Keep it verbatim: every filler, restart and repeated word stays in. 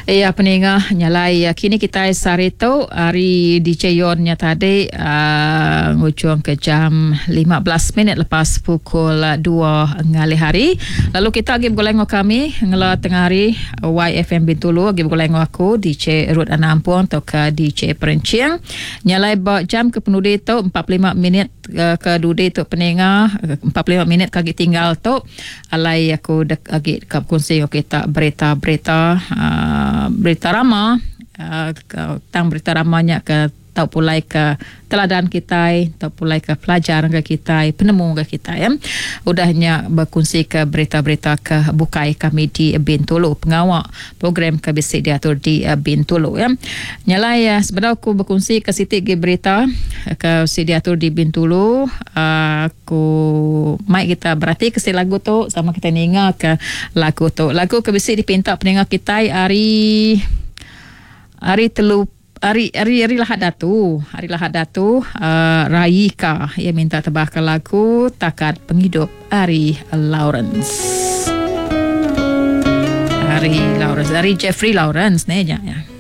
Ya peningah nyalai kini kita sarito hari D J Yonnya tadi uh, ngujung ke jam lima belas minit lepas pukul dua ngali hari. Lalu kita lagi bergoleng kami ngela tengah hari Y F M Bintulu lagi bergoleng aku D J Ruth Anampung atau ke D J Perenciang. Nyalai ba jam ke penuh tu empat puluh lima minit uh, ke dua tu peningah empat puluh lima minit kagi tinggal tu alai aku dek lagi kap kongsi kita berita-berita uh, berita rama uh, tang berita ramanya ke tau pulai ke teladan kita, tau pulai ke pelajar ke kita, penemu ke kita ya. Udahnya berkongsi ke berita-berita ke bukai kami di Bintulu, pengawal program ke bisik diatur di Bintulu ya. Nyalai ya sebenarnya aku berkongsi ke sitik ke berita ke bisik diatur di Bintulu. Aku mai kita berarti ke si lagu tu sama kita ninga ke lagu tu. Lagu ke bisik dipinta pendengar kita hari hari telu Hari hari hari Lahad Datu, hari Lahad Datu, uh, Rayika ia minta tebahkan lagu Takat Penghidup Ari Lawrence. Ari Lawrence, dari Jeffrey Lawrence ni ya.